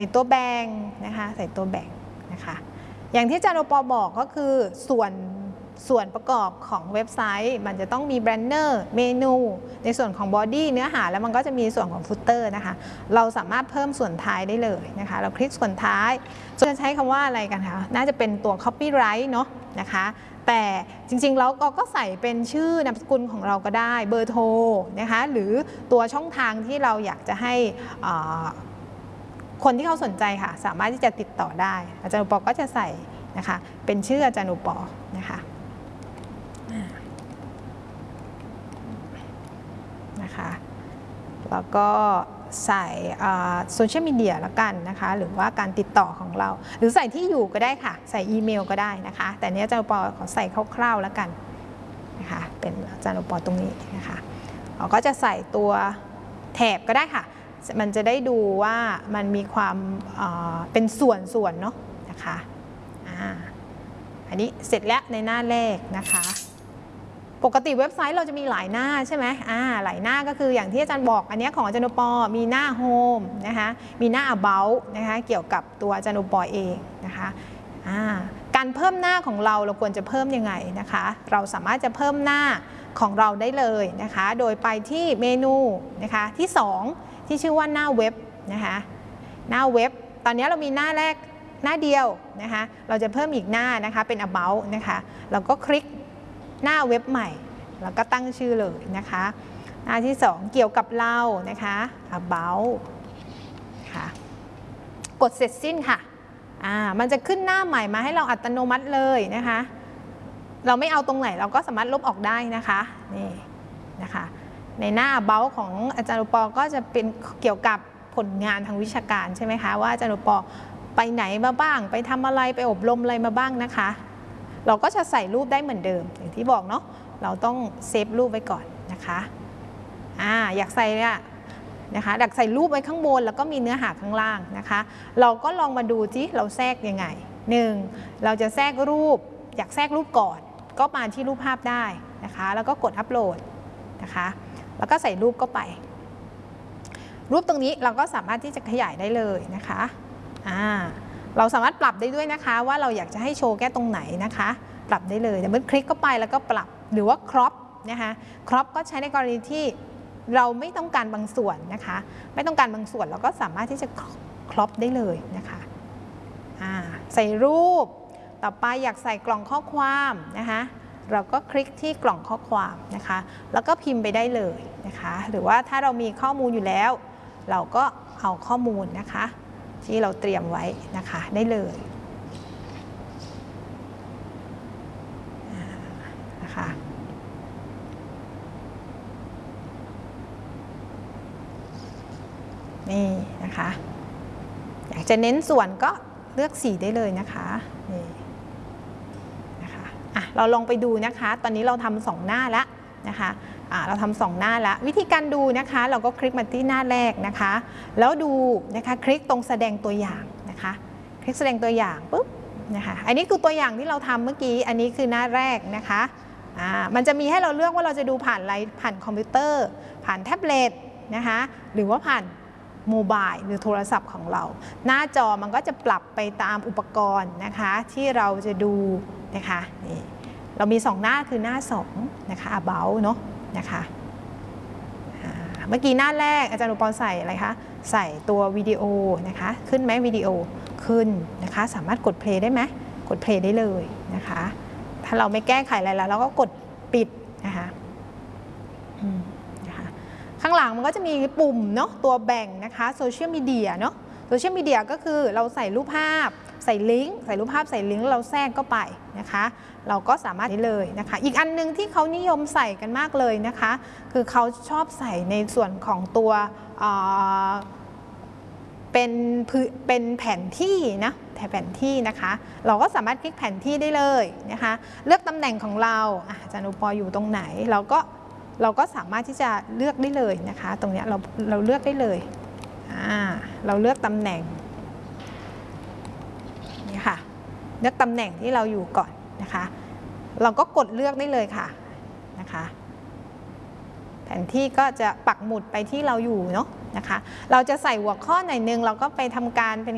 ตัวแบ่งนะคะใส่ตัวแบ่งนะคะอย่างที่อาจารย์โอปอบอกก็คือส่วนประกอบของเว็บไซต์มันจะต้องมีแบรนเนอร์เมนูในส่วนของบอดี้เนื้อหาแล้วมันก็จะมีส่วนของฟุตเตอร์นะคะเราสามารถเพิ่มส่วนท้ายได้เลยนะคะเราคลิกส่วนท้ายจะใช้คำว่าอะไรกันคะน่าจะเป็นตัว copyright เนาะนะคะแต่จริงๆแล้วก็ใส่เป็นชื่อนามสกุลของเราก็ได้เบอร์โทรนะคะหรือตัวช่องทางที่เราอยากจะให้คนที่เขาสนใจค่ะสามารถที่จะติดต่อได้อาจารย์อุปอก็จะใส่นะคะเป็นชื่ออาจารย์อุปอนะคะแล้วก็ใส่โซเชียลมีเดียละกันนะคะหรือว่าการติดต่อของเราหรือใส่ที่อยู่ก็ได้ค่ะใส่อีเมลก็ได้นะคะแต่เนี้ยอาจารย์อุปอขอใส่คร่าวๆละกันนะคะเป็นอาจารย์อุปอตรงนี้นะคะเราก็จะใส่ตัวแถบก็ได้ค่ะมันจะได้ดูว่ามันมีความเป็นส่วนเนาะนะคะอันนี้เสร็จแล้วในหน้าแรกนะคะปกติเว็บไซต์เราจะมีหลายหน้าใช่ไหมหลายหน้าก็คืออย่างที่อาจารย์บอกอันนี้ของอาจารย์อุปอมีหน้าโฮมนะคะมีหน้า about นะคะเกี่ยวกับตัวอาจารย์อุปอเองนะคะการเพิ่มหน้าของเราควรจะเพิ่มยังไงนะคะเราสามารถจะเพิ่มหน้าของเราได้เลยนะคะโดยไปที่เมนูนะคะที่2ที่ชื่อว่าหน้าเว็บนะคะหน้าเว็บตอนนี้เรามีหน้าแรกหน้าเดียวนะคะเราจะเพิ่มอีกหน้านะคะเป็น about นะคะเราก็คลิกหน้าเว็บใหม่แล้วก็ตั้งชื่อเลยนะคะหน้าที่2เกี่ยวกับเรานะคะ about ค่ะกดเสร็จสิ้นค่ะมันจะขึ้นหน้าใหม่มาให้เราอัตโนมัติเลยนะคะเราไม่เอาตรงไหนเราก็สามารถลบออกได้นะคะนี่นะคะในหน้า about ของอาจารย์อุปอก็จะเป็นเกี่ยวกับผลงานทางวิชาการใช่ไหมคะว่าอาจารย์อุปอไปไหนมาบ้างไปทำอะไรไปอบรมอะไรมาบ้างนะคะเราก็จะใส่รูปได้เหมือนเดิมอย่างที่บอกเนาะเราต้องเซฟรูปไว้ก่อนนะคะอยากใส่เนี่ยนะคะอยากใส่รูปไว้ข้างบนแล้วก็มีเนื้อหาข้างล่างนะคะเราก็ลองมาดูที่เราแทรกยังไง1เราจะแทรกรูปอยากแทรกรูปก่อนก็มาที่รูปภาพได้นะคะแล้วก็กดอัปโหลดนะคะแล้วก็ใส่รูปเข้าไปรูปตรงนี้เราก็สามารถที่จะขยายได้เลยนะคะเราสามารถปรับได้ด้วยนะคะว่าเราอยากจะให้โชว์แค่ตรงไหนนะคะปรับได้เลยเมื่อคลิกเข้าไปแล้วก็ปรับหรือว่าครอปนะคะครอปก็ใช้ในกรณีที่เราไม่ต้องการบางส่วนนะคะไม่ต้องการบางส่วนเราก็สามารถที่จะครอปได้เลยนะคะใส่รูปต่อไปอยากใส่กล่องข้อความนะคะเราก็คลิกที่กล่องข้อความนะคะแล้วก็พิมพ์ไปได้เลยนะคะหรือว่าถ้าเรามีข้อมูลอยู่แล้วเราก็เอาข้อมูลนะคะที่เราเตรียมไว้นะคะได้เลยนะคะนี่นะคะอยากจะเน้นส่วนก็เลือกสีได้เลยนะคะนี่นะคะเราลองไปดูนะคะตอนนี้เราทำ2หน้าแล้วนะคะเราทำ2หน้าแล้ววิธีการดูนะคะเราก็คลิกมาที่หน้าแรกนะคะแล้วดูนะคะคลิกตรงแสดงตัวอย่างนะคะคลิกแสดงตัวอย่างปุ๊บนะคะอันนี้คือตัวอย่างที่เราทำเมื่อกี้อันนี้คือหน้าแรกนะคะมันจะมีให้เราเลือกว่าเราจะดูผ่านอะไรผ่านคอมพิวเตอร์ผ่านแท็บเล็ตนะคะหรือว่าผ่านโมบายหรือโทรศัพท์ของเราหน้าจอมันก็จะปรับไปตามอุปกรณ์นะคะที่เราจะดูนะคะนี่เรามี2หน้าคือหน้า2นะคะ about เนาะนะคะเมื่อกี้หน้าแรกอาจารย์อุปอใส่อะไรคะใส่ตัววิดีโอนะคะขึ้นไหมวิดีโอขึ้นนะคะสามารถกดเพลย์ได้ไหมกดเพลย์ได้เลยนะคะถ้าเราไม่แก้ไขอะไรแล้วเราก็กดปิดนะคะข้างหลังมันก็จะมีปุ่มเนาะตัวแบ่งนะคะโซเชียลมีเดียเนาะโซเชียลมีเดียก็คือเราใส่รูปภาพใส่ลิงก์ใส่รูปภาพใส่ลิงก์เราแทรกเข้าไปนะคะเราก็สามารถได้เลยนะคะอีกอันนึงที่เขานิยมใส่กันมากเลยนะคะคือเขาชอบใส่ในส่วนของตัวเป็นแผนที่นะแผนที่นะคะเราก็สามารถคลิกแผนที่ได้เลยนะคะเลือกตำแหน่งของเราอาจารย์อุปออยู่ตรงไหนเราก็สามารถที่จะเลือกได้เลยนะคะตรงนี้เราเลือกได้เลยเราเลือกตำแหน่งนี่ค่ะเลือกตำแหน่งที่เราอยู่ก่อนนะคะเราก็กดเลือกได้เลยค่ะนะคะแผนที่ก็จะปักหมุดไปที่เราอยู่เนาะนะคะเราจะใส่หัวข้อไหนนึงเราก็ไปทำการเป็น